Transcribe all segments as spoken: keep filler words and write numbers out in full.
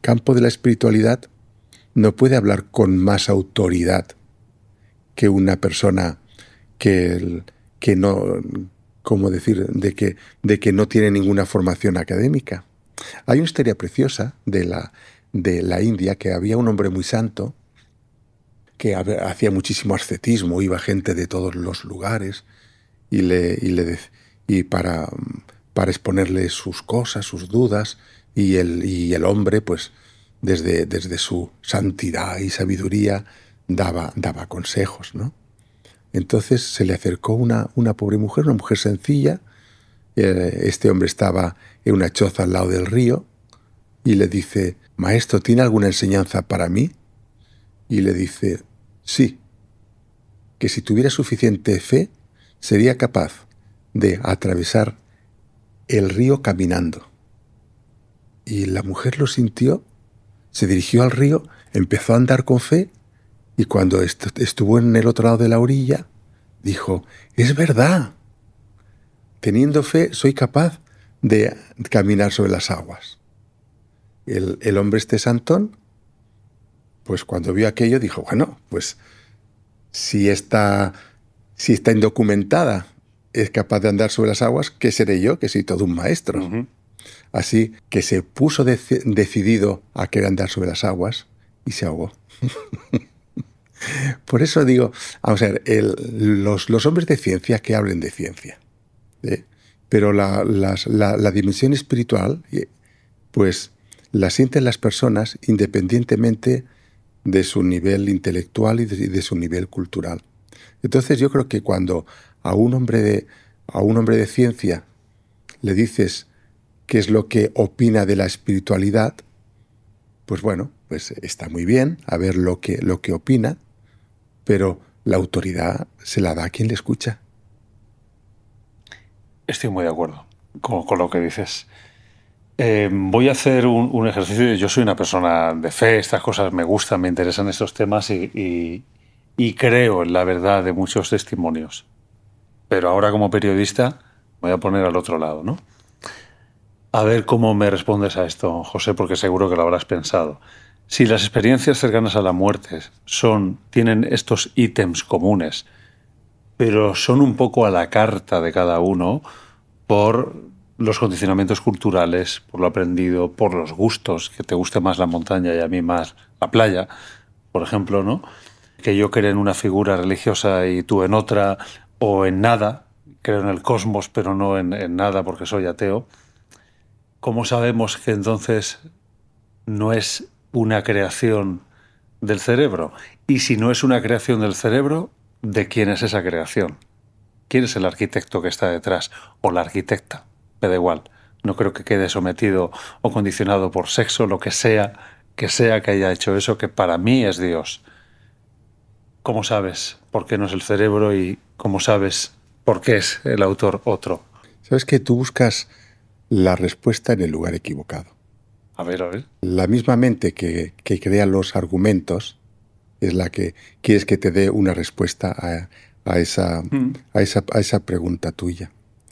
campo de la espiritualidad no puede hablar con más autoridad que una persona que, que no, ¿cómo decir?, de que, de que no tiene ninguna formación académica. Hay una historia preciosa de la, de la India, que había un hombre muy santo que hacía muchísimo ascetismo, iba gente de todos los lugares y, le, y, le, y para, para exponerle sus cosas, sus dudas, y el, y el hombre, pues, desde, desde su santidad y sabiduría, daba, daba consejos, ¿no? Entonces se le acercó una, una pobre mujer, una mujer sencilla. Este hombre estaba en una choza al lado del río y le dice: «Maestro, ¿tiene alguna enseñanza para mí?» Y le dice: «Sí, que si tuviera suficiente fe, sería capaz de atravesar el río caminando». Y la mujer lo sintió, se dirigió al río, empezó a andar con fe, y cuando est estuvo en el otro lado de la orilla, dijo: «Es verdad, teniendo fe soy capaz de caminar sobre las aguas». El, el hombre este santón, pues cuando vio aquello, dijo: «Bueno, pues si esta, si esta indocumentada es capaz de andar sobre las aguas, ¿qué seré yo, que soy todo un maestro?» Uh-huh. Así que se puso de decidido a querer andar sobre las aguas y se ahogó. Por eso digo, vamos a ver, el, los, los hombres de ciencia que hablen de ciencia, ¿eh? Pero la, las, la, la dimensión espiritual, pues la sienten las personas independientemente de su nivel intelectual y de, de su nivel cultural. Entonces yo creo que cuando a un hombre de, a un hombre de ciencia le dices qué es lo que opina de la espiritualidad, pues bueno, pues está muy bien a ver lo que, lo que opina, pero la autoridad se la da a quien le escucha. Estoy muy de acuerdo con, con lo que dices. Eh, voy a hacer un, un ejercicio. Yo soy una persona de fe, estas cosas me gustan, me interesan estos temas y, y, y creo en la verdad de muchos testimonios. Pero ahora como periodista me voy a poner al otro lado, ¿no? A ver cómo me respondes a esto, José, porque seguro que lo habrás pensado. Si las experiencias cercanas a la muerte son, tienen estos ítems comunes, pero son un poco a la carta de cada uno por los condicionamientos culturales, por lo aprendido, por los gustos, que te guste más la montaña y a mí más la playa, por ejemplo, ¿no? Que yo creo en una figura religiosa y tú en otra, o en nada, creo en el cosmos pero no en, en nada porque soy ateo. ¿Cómo sabemos que entonces no es una creación del cerebro? Y si no es una creación del cerebro, ¿de quién es esa creación? ¿Quién es el arquitecto que está detrás? O la arquitecta, me da igual. No creo que quede sometido o condicionado por sexo, lo que sea, que sea que haya hecho eso, que para mí es Dios. ¿Cómo sabes por qué no es el cerebro y cómo sabes por qué es el autor otro? Sabes que tú buscas la respuesta en el lugar equivocado. A ver, a ver. La misma mente que, que crea los argumentos es la que quieres que te dé una respuesta a, a, esa, mm. a, esa, a esa pregunta tuya.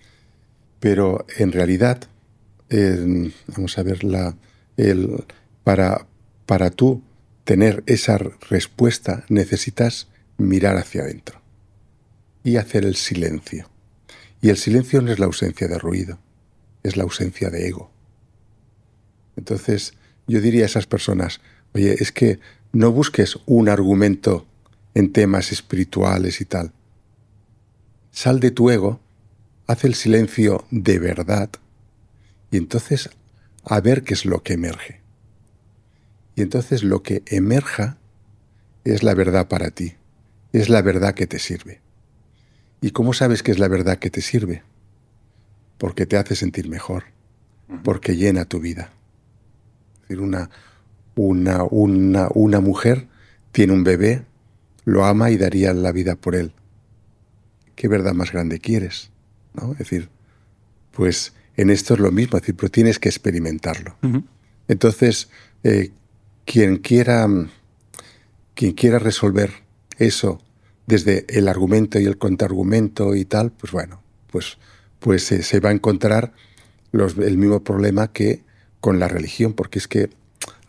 Pero en realidad, eh, vamos a ver, la, el, para, para tú tener esa respuesta necesitas mirar hacia adentro y hacer el silencio. Y el silencio no es la ausencia de ruido, es la ausencia de ego. Entonces, yo diría a esas personas: oye, es que no busques un argumento en temas espirituales y tal. Sal de tu ego, haz el silencio de verdad y entonces a ver qué es lo que emerge. Y entonces lo que emerja es la verdad para ti, es la verdad que te sirve. ¿Y cómo sabes que es la verdad que te sirve? Porque te hace sentir mejor, porque llena tu vida. Es decir, una, una, una, una mujer tiene un bebé, lo ama y daría la vida por él. ¿Qué verdad más grande quieres? ¿No? Es decir, pues en esto es lo mismo, es decir, pero tienes que experimentarlo. Uh-huh. Entonces, eh, quien quiera, quien quiera resolver eso desde el argumento y el contraargumento y tal, pues bueno, pues, pues eh, se va a encontrar los, el mismo problema que con la religión, porque es que